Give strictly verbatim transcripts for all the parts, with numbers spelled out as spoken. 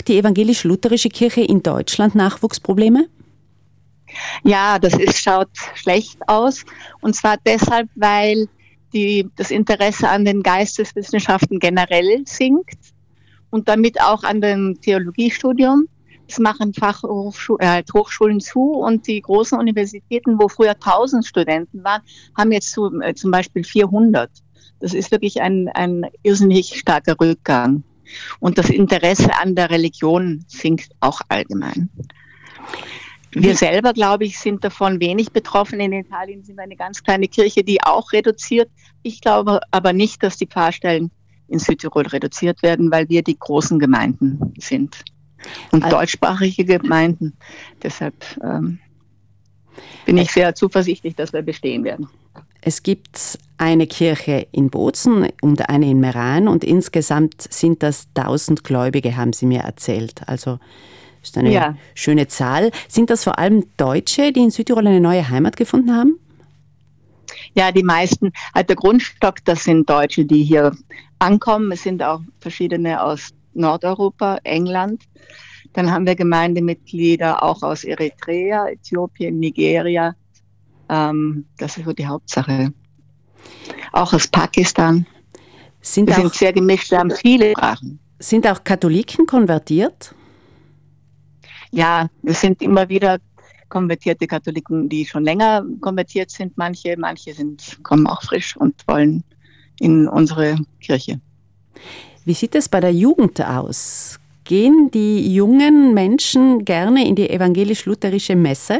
Hat die evangelisch-lutherische Kirche in Deutschland Nachwuchsprobleme? Ja, das ist, schaut schlecht aus. Und zwar deshalb, weil die, das Interesse an den Geisteswissenschaften generell sinkt und damit auch an dem Theologiestudium. Es machen Fachhochschulen äh, Hochschulen zu und die großen Universitäten, wo früher tausend Studenten waren, haben jetzt zu, äh, zum Beispiel vierhundert. Das ist wirklich ein, ein irrsinnig starker Rückgang. Und das Interesse an der Religion sinkt auch allgemein. Wir selber, glaube ich, sind davon wenig betroffen. In Italien sind wir eine ganz kleine Kirche, die auch reduziert. Ich glaube aber nicht, dass die Pfarrstellen in Südtirol reduziert werden, weil wir die großen Gemeinden sind. Und also deutschsprachige Gemeinden. Deshalb ähm, bin ich sehr zuversichtlich, dass wir bestehen werden. Es gibt eine Kirche in Bozen und eine in Meran und insgesamt sind das tausend Gläubige, haben Sie mir erzählt. Also das ist eine ja. schöne Zahl. Sind das vor allem Deutsche, die in Südtirol eine neue Heimat gefunden haben? Ja, die meisten. Also der Grundstock, das sind Deutsche, die hier ankommen. Es sind auch verschiedene aus Nordeuropa, England. Dann haben wir Gemeindemitglieder auch aus Eritrea, Äthiopien, Nigeria. Ähm, das ist so die Hauptsache. Auch aus Pakistan. Sind wir auch, sind sehr gemischt, wir haben viele Sprachen. Sind auch Katholiken konvertiert? Ja, es sind immer wieder konvertierte Katholiken, die schon länger konvertiert sind. Manche, manche sind, kommen auch frisch und wollen in unsere Kirche. Wie sieht es bei der Jugend aus? Gehen die jungen Menschen gerne in die evangelisch-lutherische Messe?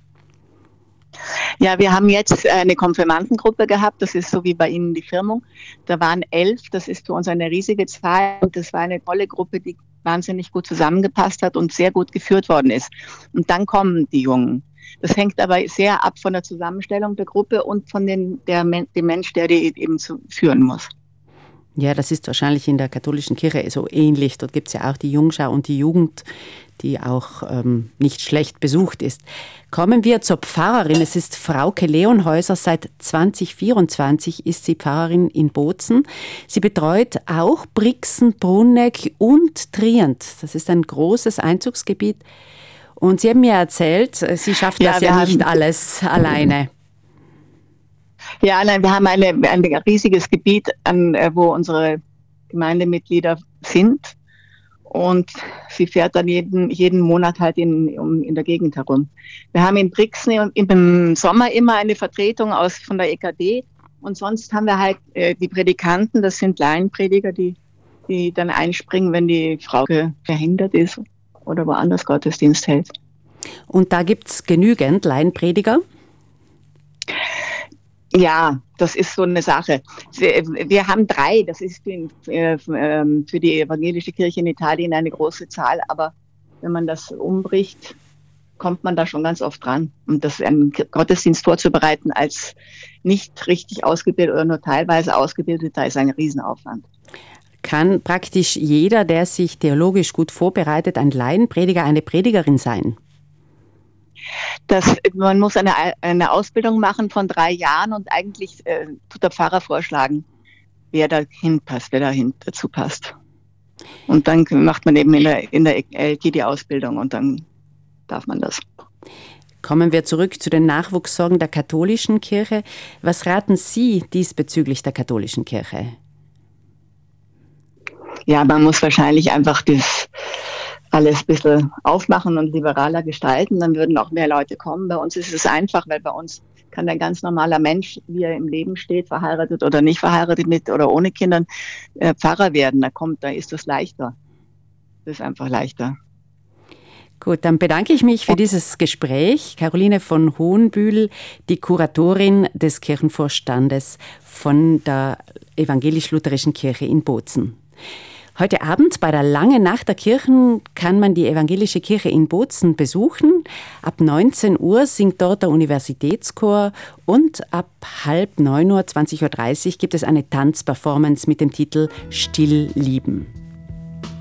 Ja, wir haben jetzt eine Konfirmandengruppe gehabt, das ist so wie bei Ihnen die Firmung. Da waren elf, das ist für uns eine riesige Zahl und das war eine tolle Gruppe, die wahnsinnig gut zusammengepasst hat und sehr gut geführt worden ist. Und dann kommen die Jungen. Das hängt aber sehr ab von der Zusammenstellung der Gruppe und von den, der, dem Mensch, der die eben zu, führen muss. Ja, das ist wahrscheinlich in der katholischen Kirche so ähnlich. Dort gibt es ja auch die Jungschau und die Jugend, die auch ähm, nicht schlecht besucht ist. Kommen wir zur Pfarrerin. Es ist Frauke Leonhäuser. Seit zwanzig vierundzwanzig ist sie Pfarrerin in Bozen. Sie betreut auch Brixen, Bruneck und Trient. Das ist ein großes Einzugsgebiet. Und Sie haben mir erzählt, Sie schafft ja, das ja nicht alles alleine. Ja, nein, wir haben eine, ein riesiges Gebiet, an, wo unsere Gemeindemitglieder sind. Und sie fährt dann jeden, jeden Monat halt in, um, in der Gegend herum. Wir haben in Brixen im Sommer immer eine Vertretung aus, von der E K D. Und sonst haben wir halt äh, die Predikanten, das sind Laienprediger, die, die dann einspringen, wenn die Frau verhindert ist oder woanders Gottesdienst hält. Und da gibt's genügend Laienprediger? Ja, das ist so eine Sache. Wir haben drei, das ist für die evangelische Kirche in Italien eine große Zahl, aber wenn man das umbricht, kommt man da schon ganz oft dran. Und das einen Gottesdienst vorzubereiten als nicht richtig ausgebildet oder nur teilweise ausgebildeter ist ein Riesenaufwand. Kann praktisch jeder, der sich theologisch gut vorbereitet, ein Laienprediger, eine Predigerin sein? Das, man muss eine, eine Ausbildung machen von drei Jahren und eigentlich äh, tut der Pfarrer vorschlagen, wer da hinpasst, wer da dazu passt. Und dann macht man eben in der, in der L G die Ausbildung und dann darf man das. Kommen wir zurück zu den Nachwuchssorgen der katholischen Kirche. Was raten Sie diesbezüglich der katholischen Kirche? Ja, man muss wahrscheinlich einfach das alles ein bisschen aufmachen und liberaler gestalten, dann würden auch mehr Leute kommen. Bei uns ist es einfach, weil bei uns kann ein ganz normaler Mensch, wie er im Leben steht, verheiratet oder nicht verheiratet, mit oder ohne Kindern, äh, Pfarrer werden. Da kommt, da ist das leichter. Das ist einfach leichter. Gut, dann bedanke ich mich für dieses Gespräch. Caroline von Hohenbühl, die Kuratorin des Kirchenvorstandes von der evangelisch-lutherischen Kirche in Bozen. Heute Abend bei der Langen Nacht der Kirchen kann man die evangelische Kirche in Bozen besuchen. Ab neunzehn Uhr singt dort der Universitätschor und ab halb neun Uhr, zwanzig Uhr dreißig, gibt es eine Tanzperformance mit dem Titel Still lieben.